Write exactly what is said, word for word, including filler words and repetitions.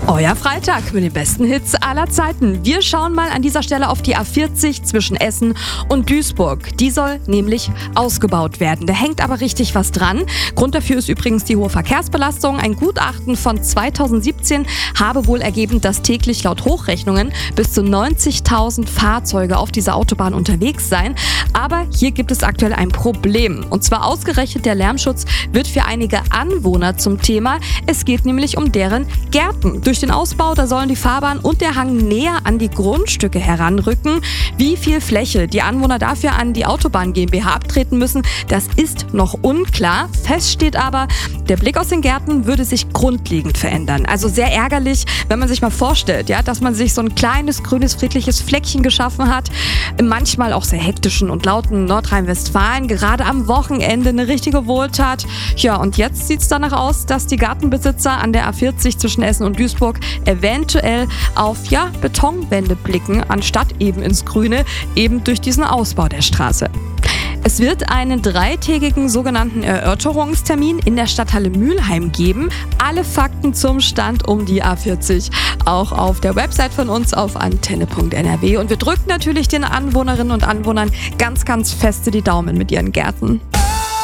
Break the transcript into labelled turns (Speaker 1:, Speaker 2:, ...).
Speaker 1: Euer Freitag mit den besten Hits aller Zeiten. Wir schauen mal an dieser Stelle auf die A vierzig zwischen Essen und Duisburg. Die soll nämlich ausgebaut werden. Da hängt aber richtig was dran. Grund dafür ist übrigens die hohe Verkehrsbelastung. Ein Gutachten von zweitausendsiebzehn habe wohl ergeben, dass täglich laut Hochrechnungen bis zu neunzigtausend Fahrzeuge auf dieser Autobahn unterwegs seien. Aber hier gibt es aktuell ein Problem. Und zwar ausgerechnet der Lärmschutz wird für einige Anwohner zum Thema. Es geht nämlich um deren Gärten. Durch den Ausbau, da sollen die Fahrbahn und der Hang näher an die Grundstücke heranrücken. Wie viel Fläche die Anwohner dafür an die Autobahn GmbH abtreten müssen, das ist noch unklar. Fest steht aber, der Blick aus den Gärten würde sich grundlegend verändern. Also sehr ärgerlich, wenn man sich mal vorstellt, ja, dass man sich so ein kleines, grünes, friedliches Fleckchen geschaffen hat. Im manchmal auch sehr hektischen und lauten Nordrhein-Westfalen, gerade am Wochenende eine richtige Wohltat. Ja, und jetzt sieht es danach aus, dass die Gartenbesitzer an der A vierzig zwischen Essen und Duisburg eventuell auf ja, Betonwände blicken, anstatt eben ins Grüne, eben durch diesen Ausbau der Straße. Es wird einen dreitägigen sogenannten Erörterungstermin in der Stadthalle Mülheim geben. Alle Fakten zum Stand um die A vierzig auch auf der Website von uns auf antenne punkt n r w. Und wir drücken natürlich den Anwohnerinnen und Anwohnern ganz, ganz feste die Daumen mit ihren Gärten.